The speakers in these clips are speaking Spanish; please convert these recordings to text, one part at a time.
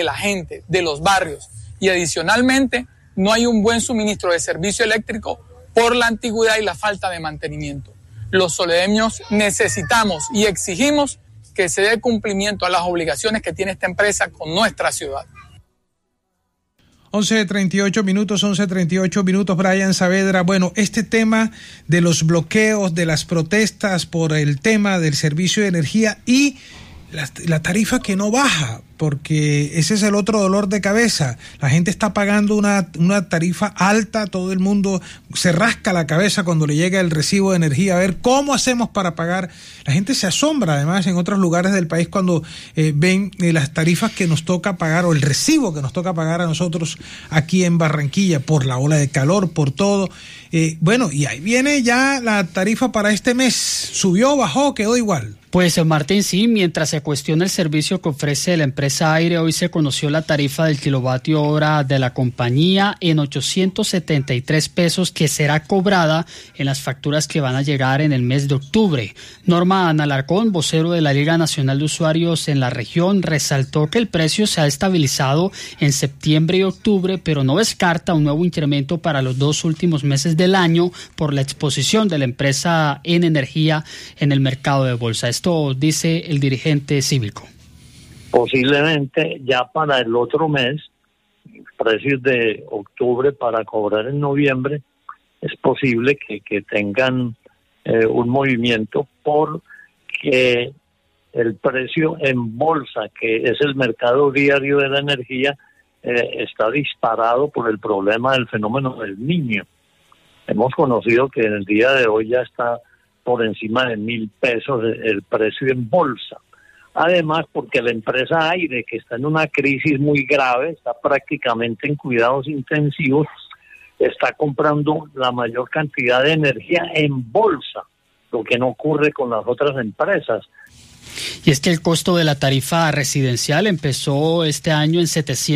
la gente, de los barrios, y adicionalmente no hay un buen suministro de servicio eléctrico por la antigüedad y la falta de mantenimiento. Los soleños necesitamos y exigimos que se dé cumplimiento a las obligaciones que tiene esta empresa con nuestra ciudad. 11:38 minutos, Brian Saavedra. Bueno, este tema de los bloqueos, de las protestas por el tema del servicio de energía y la tarifa que no baja, porque ese es el otro dolor de cabeza. La gente está pagando una tarifa alta, todo el mundo se rasca la cabeza cuando le llega el recibo de energía, a ver cómo hacemos para pagar. La gente se asombra además en otros lugares del país cuando ven las tarifas que nos toca pagar o el recibo que nos toca pagar a nosotros aquí en Barranquilla por la ola de calor, por todo. Bueno, y ahí viene ya la tarifa para este mes. ¿Subió, bajó, quedó igual? Pues Martín, sí, mientras se cuestiona el servicio que ofrece la empresa Aire, hoy se conoció la tarifa del kilovatio hora de la compañía en 873 pesos que será cobrada en las facturas que van a llegar en el mes de octubre. Norma Alarcón, vocero de la Liga Nacional de Usuarios en la región, resaltó que el precio se ha estabilizado en septiembre y octubre, pero no descarta un nuevo incremento para los 2 últimos meses del año por la exposición de la empresa en energía en el mercado de bolsa. Esto dice el dirigente cívico. Posiblemente ya para el otro mes, precios de octubre para cobrar en noviembre, es posible que tengan un movimiento porque el precio en bolsa, que es el mercado diario de la energía, está disparado por el problema del fenómeno del Niño. Hemos conocido que en el día de hoy ya está por encima de 1.000 pesos el precio en bolsa. Además, porque la empresa Aire, que está en una crisis muy grave, está prácticamente en cuidados intensivos, está comprando la mayor cantidad de energía en bolsa, lo que no ocurre con las otras empresas. Y es que el costo de la tarifa residencial empezó este año en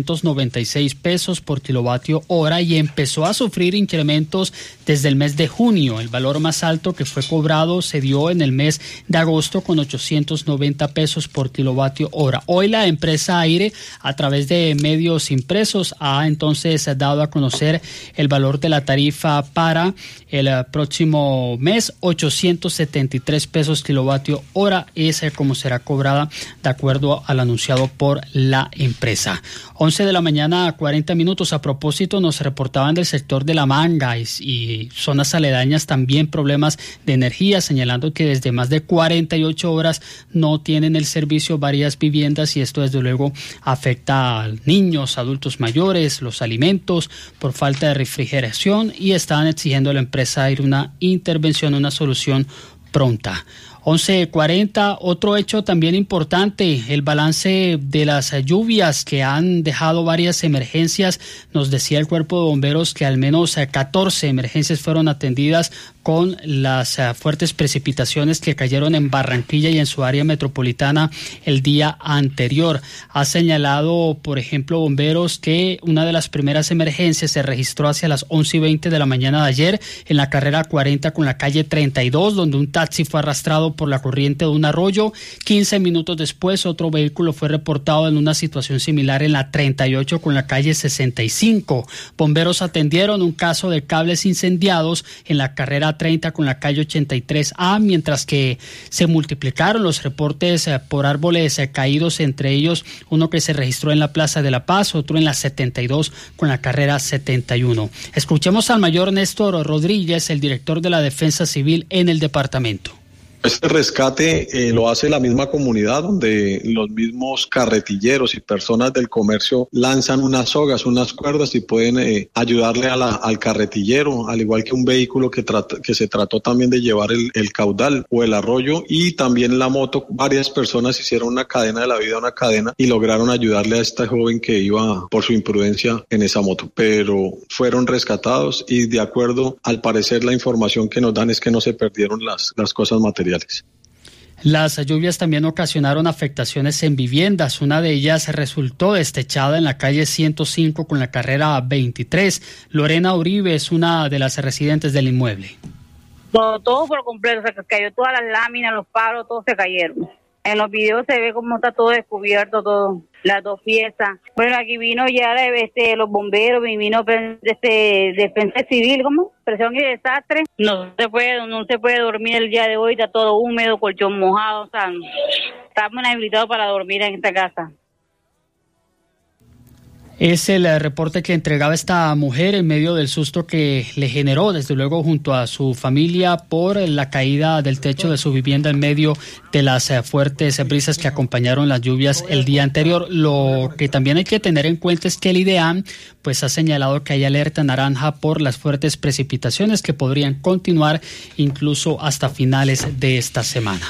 796 pesos por kilovatio hora y empezó a sufrir incrementos desde el mes de junio. El valor más alto que fue cobrado se dio en el mes de agosto con 890 pesos por kilovatio hora. Hoy la empresa Aire, a través de medios impresos, ha entonces dado a conocer el valor de la tarifa para el próximo mes, 873 pesos kilovatio hora, es como será cobrada de acuerdo al anunciado por la empresa. 11 de la mañana, 40 minutos. A propósito, nos reportaban del sector de La Manga y zonas aledañas también problemas de energía, señalando que desde más de 48 horas no tienen el servicio varias viviendas y esto desde luego afecta a niños, adultos mayores, los alimentos por falta de refrigeración y están exigiendo a la empresa Aire una intervención, una solución pronta. 11:40, otro hecho también importante, el balance de las lluvias que han dejado varias emergencias. Nos decía el Cuerpo de Bomberos que al menos 14 emergencias fueron atendidas con las fuertes precipitaciones que cayeron en Barranquilla y en su área metropolitana el día anterior. Ha señalado, por ejemplo, Bomberos que una de las primeras emergencias se registró hacia las 11:20 de la mañana de ayer en la carrera 40 con la calle 32, donde un taxi fue arrastrado por la corriente de un arroyo. 15 minutos después, otro vehículo fue reportado en una situación similar en la 38 con la calle 65. Bomberos atendieron un caso de cables incendiados en la carrera 30 con la calle 83A, mientras que se multiplicaron los reportes por árboles caídos, entre ellos uno que se registró en la Plaza de la Paz, otro en la 72 con la carrera 71. Escuchemos al mayor Néstor Rodríguez, el director de la Defensa Civil en el departamento. Este rescate lo hace la misma comunidad, donde los mismos carretilleros y personas del comercio lanzan unas sogas, unas cuerdas y pueden ayudarle al carretillero, al igual que un vehículo que se trató también de llevar el caudal o el arroyo, y también la moto. Varias personas hicieron una cadena de la vida, una cadena, y lograron ayudarle a esta joven que iba por su imprudencia en esa moto, pero fueron rescatados y de acuerdo al parecer la información que nos dan es que no se perdieron las cosas materiales. Las lluvias también ocasionaron afectaciones en viviendas. Una de ellas resultó destechada en la calle 105 con la carrera 23. Lorena Uribe es una de las residentes del inmueble. Todo por completo, se cayó todas las láminas, los palos, todos se cayeron. En los videos se ve cómo está todo descubierto, todo, las 2 piezas. Bueno, aquí vino ya los bomberos, vino defensa civil, ¿cómo? Presión y desastre. No se puede dormir el día de hoy, está todo húmedo, colchón mojado, o sea, estamos inhabilitados para dormir en esta casa. Es el reporte que entregaba esta mujer en medio del susto que le generó, desde luego, junto a su familia por la caída del techo de su vivienda en medio de las fuertes brisas que acompañaron las lluvias el día anterior. Lo que también hay que tener en cuenta es que el IDEAM pues ha señalado que hay alerta naranja por las fuertes precipitaciones que podrían continuar incluso hasta finales de esta semana.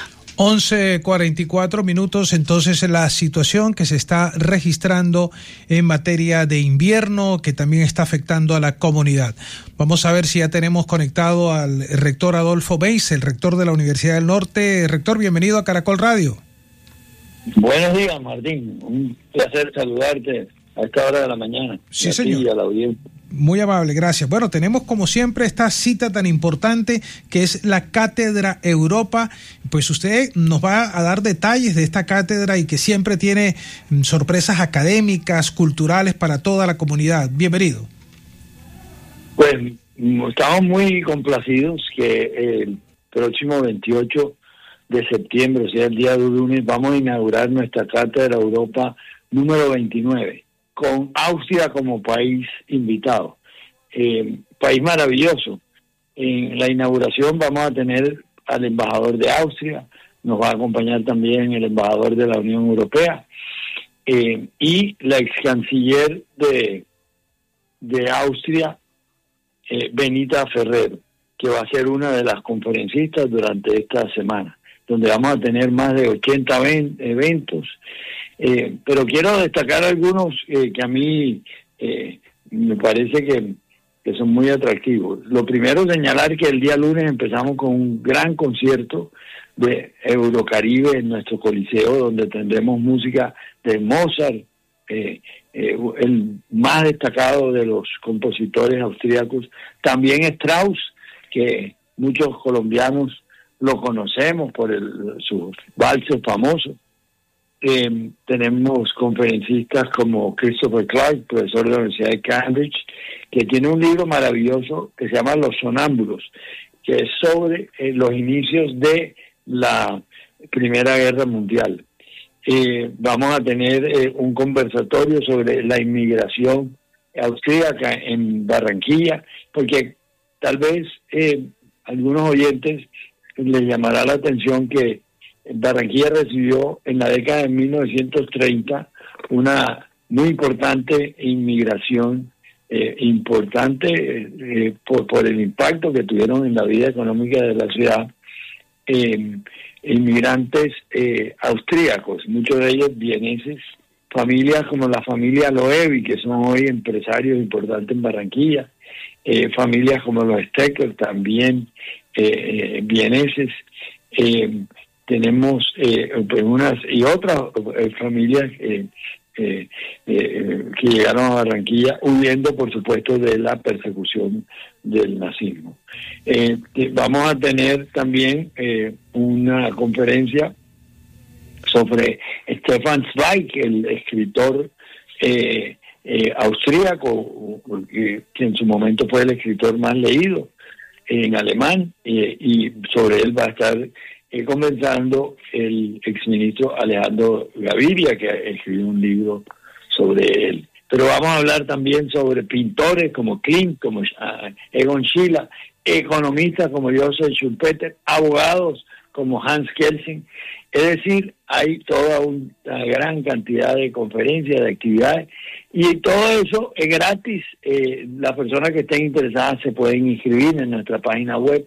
11:44 minutos, entonces la situación que se está registrando en materia de invierno que también está afectando a la comunidad. Vamos a ver si ya tenemos conectado al rector Adolfo Beis, el rector de la Universidad del Norte. Rector, bienvenido a Caracol Radio. Buenos días, Martín. Un placer saludarte a esta hora de la mañana. Sí, señor. Y a la audiencia. Muy amable, gracias. Bueno, tenemos como siempre esta cita tan importante que es la Cátedra Europa. Pues usted nos va a dar detalles de esta cátedra y que siempre tiene sorpresas académicas, culturales para toda la comunidad. Bienvenido. Pues estamos muy complacidos que el próximo 28 de septiembre, o sea, el día de lunes, vamos a inaugurar nuestra Cátedra Europa número 29. Con Austria como país invitado. País maravilloso. En la inauguración vamos a tener al embajador de Austria, nos va a acompañar también el embajador de la Unión Europea y la ex canciller de Austria, Benita Ferrero, que va a ser una de las conferencistas durante esta semana, donde vamos a tener más de 80 eventos. Pero quiero destacar algunos que a mí me parece que son muy atractivos. Lo primero, señalar que el día lunes empezamos con un gran concierto de Eurocaribe en nuestro Coliseo, donde tendremos música de Mozart, el más destacado de los compositores austríacos, también Strauss, que muchos colombianos lo conocemos por sus valses famosos. Tenemos conferencistas como Christopher Clark, profesor de la Universidad de Cambridge, que tiene un libro maravilloso que se llama Los Sonámbulos, que es sobre los inicios de la Primera Guerra Mundial. Vamos a tener un conversatorio sobre la inmigración austríaca en Barranquilla, porque tal vez algunos oyentes les llamará la atención que Barranquilla recibió en la década de 1930 una muy importante inmigración, por el impacto que tuvieron en la vida económica de la ciudad, inmigrantes austríacos, muchos de ellos vieneses, familias como la familia Loewi, que son hoy empresarios importantes en Barranquilla, familias como los Stecker, también vieneses. Tenemos unas y otras familias que llegaron a Barranquilla huyendo, por supuesto, de la persecución del nazismo. Vamos a tener también una conferencia sobre Stefan Zweig, el escritor austríaco, que en su momento fue el escritor más leído en alemán, y sobre él va a estar conversando el exministro Alejandro Gaviria, que escribió un libro sobre él. Pero vamos a hablar también sobre pintores como Klimt, como Egon Schiele, economistas como Joseph Schumpeter, abogados como Hans Kelsen. Es decir, hay toda una gran cantidad de conferencias, de actividades, y todo eso es gratis. Las personas que estén interesadas se pueden inscribir en nuestra página web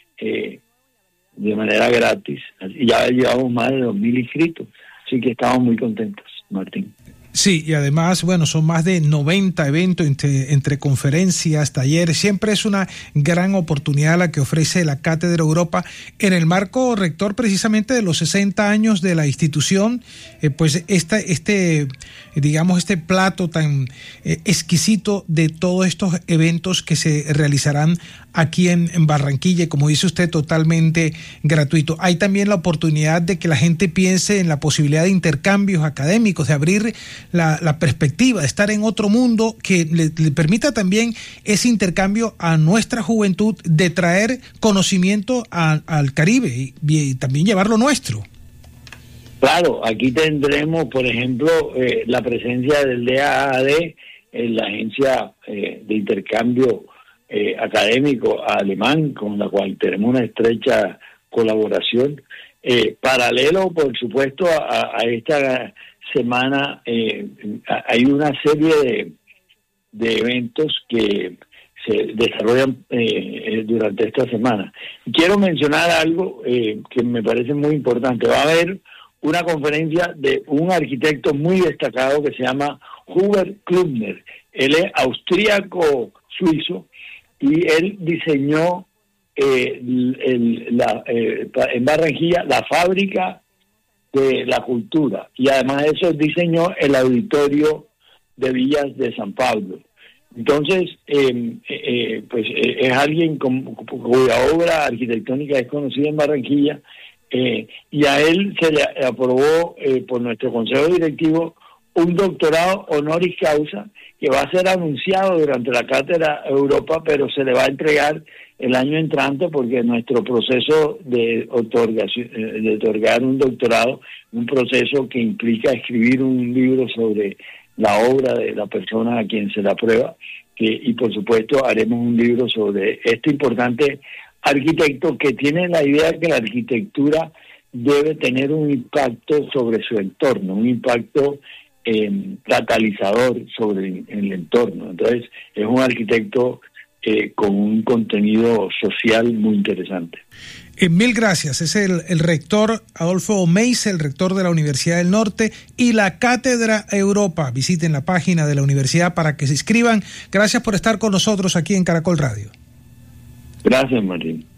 de manera gratis. Y ya llevamos más de 2.000 inscritos, así que estamos muy contentos, Martín. Sí, y además, bueno, son más de 90 eventos entre conferencias, talleres. Siempre es una gran oportunidad la que ofrece la Cátedra Europa en el marco, rector, precisamente de los 60 años de la institución. Pues este plato tan exquisito de todos estos eventos que se realizarán aquí en Barranquilla, y como dice usted, totalmente gratuito. Hay también la oportunidad de que la gente piense en la posibilidad de intercambios académicos, de abrir la perspectiva, de estar en otro mundo que le permita también ese intercambio a nuestra juventud, de traer conocimiento al Caribe y también llevarlo nuestro. Claro, aquí tendremos, por ejemplo, la presencia del DAAD, la agencia de intercambio académico alemán, con la cual tenemos una estrecha colaboración. Paralelo, por supuesto, a esta semana hay una serie de eventos que se desarrollan durante esta semana. Quiero mencionar algo que me parece muy importante. Va a haber una conferencia de un arquitecto muy destacado que se llama Hubert Klubner. Él es austríaco-suizo y él diseñó en Barranquilla la fábrica de la cultura, y además de eso diseñó el auditorio de Villas de San Pablo. Entonces, pues es alguien cuya obra arquitectónica es conocida en Barranquilla, y a él se le aprobó por nuestro consejo directivo un doctorado honoris causa que va a ser anunciado durante la Cátedra Europa, pero se le va a entregar el año entrante, porque nuestro proceso de otorgar un doctorado, un proceso que implica escribir un libro sobre la obra de la persona a quien se la aprueba, y por supuesto haremos un libro sobre este importante arquitecto que tiene la idea de que la arquitectura debe tener un impacto sobre su entorno, un impacto catalizador sobre el entorno. Entonces es un arquitecto con un contenido social muy interesante. Mil gracias. Es el rector Adolfo Meis, el rector de la Universidad del Norte, y la Cátedra Europa. Visiten la página de la universidad para que se inscriban. Gracias por estar con nosotros aquí en Caracol Radio. Gracias, Martín.